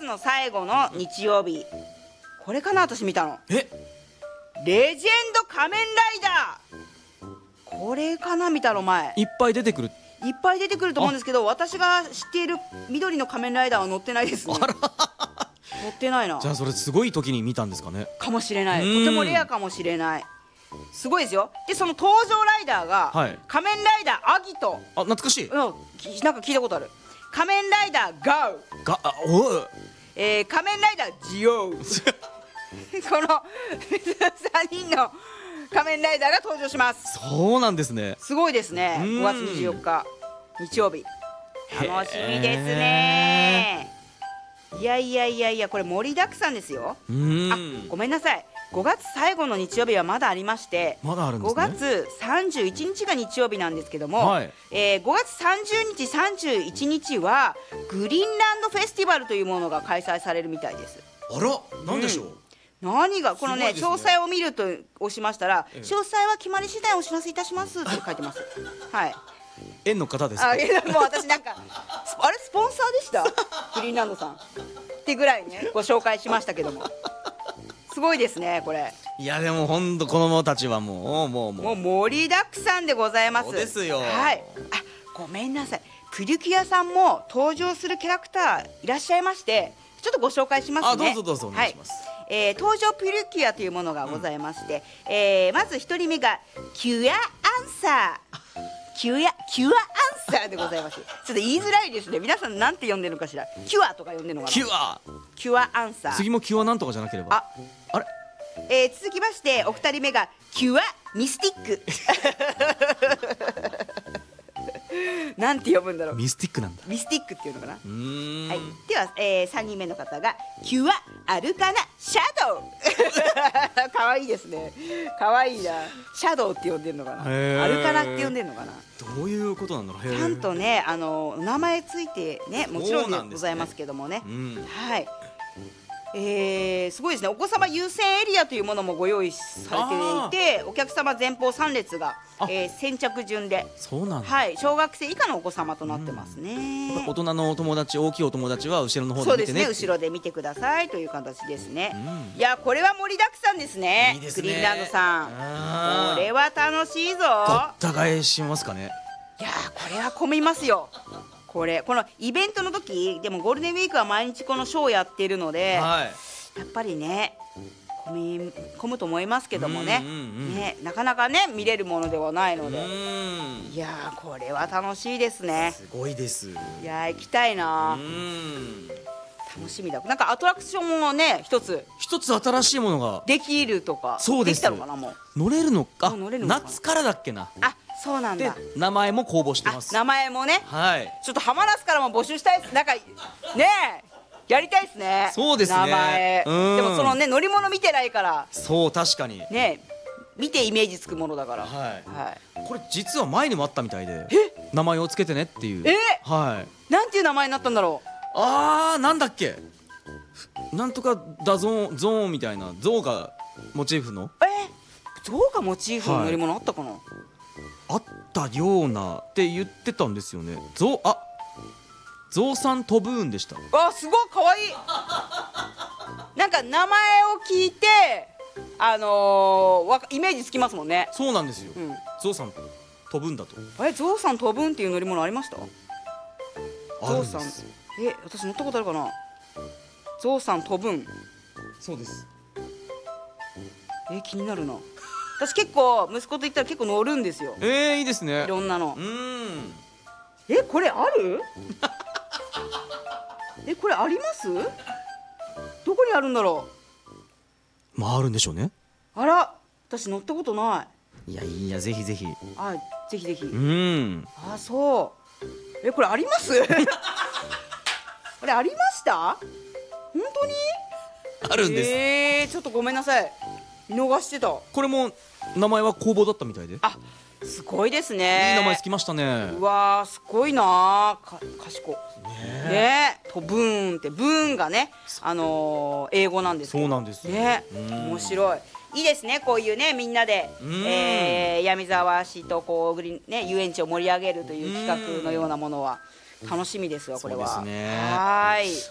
月の最後の日曜日、これかな、私見たの。 え、 レジェンド仮面ライダー、これかな、見たの前。 いっぱい出てくる。 いっぱい出てくると思うんですけど、私が知っている緑の仮面ライダーは載ってないですね。載ってないな。 じゃあそれすごい時に見たんですかね。 かもしれない。とてもレアかもしれない。すごいですよ。でその登場ライダーが、 はい、 仮面ライダーアギト。 あ、懐かしい。 なんか聞いたことある。仮面ライダーガウ。 おう、 仮面ライダージオウ。この3人の仮面ライダーが登場します。 そうなんですね。 すごいですね。5月24日日曜日、楽しみですね。いやこれ盛りだくさんですよ。あ、ごめんなさい、5月最後の日曜日はまだありまして、 まだあるんですね。 5月31日が日曜日なんですけども、 はい、 5月30日31日はグリーンランドフェスティバルというものが開催されるみたいです。 あら、なんでしょう。 何がこのね、詳細を見ると押しましたら、詳細は決まり次第お知らせいたしますって書いてます。はい。 園の方ですか。 もう私なんかあれスポンサーでしたグリーンランドさんってぐらいね、ご紹介しましたけども、すごいですねこれ。 いやでも本当子供たちはもう盛りだくさんでございます。 そうですよ。 はい。あ、ごめんなさい、プリキュアさんも登場するキャラクターいらっしゃいまして、ちょっとご紹介しますね。 あ、どうぞどうぞお願いします。 登場プリキュアというものがございまして、まず一人目がキュアアンサー、キュアアンサーでございます。ちょっと言いづらいですね。皆さんなんて呼んでるのかしら。キュアとか呼んでるのかな。 キュアアンサー。 次もキュアなんとかじゃなければ。あれ、 続きましてお二人目がキュアミスティック。なんて呼ぶんだろう。 ミスティックなんだ。 ミスティックっていうのかな。はい。 はい。 では、3人目の方がキュアアルカナシャドウ。可愛いですね。可愛いな。シャドウって呼んでるのかな。アルカナって呼んでるのかな。 どういうことなんだろう。 ちゃんとね、名前ついてね、もちろんでございますけどもね。はい。すごいですね。お子様優先エリアというものもご用意されていて、お客様前方3列が、先着順で、 そうなんだ。 はい、小学生以下のお子様となってますね。 大人のお友達、大きいお友達は後ろの方そうで見てね。 ですね、後ろで見てくださいという形ですね。いや、これは盛りだくさんですね。 いいですね。 グリーンランドさん、これは楽しいぞ。 ごった返しますかね。 いや、これは混みますよ。このイベントの時でもゴールデンウィークは毎日このショーやっているので、やっぱりね混むと思いますけどもね、なかなかね見れるものではないので、いやー、これは楽しいですね。 すごいです。 いやー、行きたいな。楽しみだ。なんかアトラクションもね、一つ新しいものができるとか。 そうです。 できたのかな。もう乗れるのか。 乗れるのかな。 夏からだっけな。 あ、そうなんだ。 名前も公募してます。 名前もね。 はい。 ちょっとハマらすからも募集したいです。なんかねやりたいですね。 そうですね。 名前。でもそのね、乗り物見てないから。 そう、確かにね、見てイメージつくものだから。 はい。これ実は前にもあったみたいで、名前をつけてねっていう。はい。 なんていう名前になったんだろう。なんだっけ。なんとかダゾーンみたいな、ゾウがモチーフの。 ゾウがモチーフの乗り物あったかな。 あったようなって言ってたんですよね。ゾウさん飛ぶんでした。 すごい可愛い。なんか名前を聞いてイメージつきますもんね。 そうなんですよ。ゾウさん飛ぶんだと。 ゾウさん飛ぶんっていう乗り物ありました？ ゾウさん。 私乗ったことあるかな。ゾウさん飛ぶん。 そうです。 気になるな。私結構息子と言ったら結構乗るんですよ。 いいですね。 いろんなの。これある？これあります？どこにあるんだろう。まああるんでしょうね。 あら、私乗ったことない。 いやぜひぜひ。 ぜひぜひ。 そう。 これあります？これありました？本当に？ あるんです。ちょっとごめんなさい。見逃してた。 これも名前は公募だったみたいで。 すごいですね。 いい名前つきましたね。 うわー、すごいな。賢いね。飛ぶんってブーンがね、英語なんですけど。 そうなんですね。面白い。いいですね、こういうね、みんなで闇沢市とこう遊園地を盛り上げるという企画のようなものは楽しみですよ、これは。 そうですね。 はい。